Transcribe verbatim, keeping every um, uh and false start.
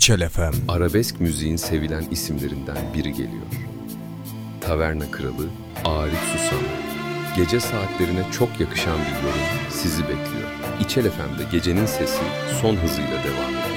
İçel F M. Arabesk müziğin sevilen isimlerinden biri geliyor. Taverna Kralı Arif Susam. Gece saatlerine çok yakışan bir yorum sizi bekliyor. İçel F M'de gecenin sesi son hızıyla devam ediyor.